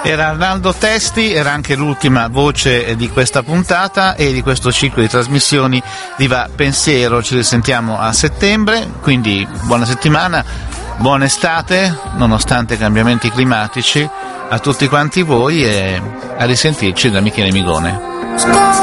Era Arnaldo Testi, era anche l'ultima voce di questa puntata e di questo ciclo di trasmissioni di Va Pensiero. Ci risentiamo a settembre, quindi buona settimana, buona estate, nonostante i cambiamenti climatici, a tutti quanti voi, e a risentirci da Michele Migone.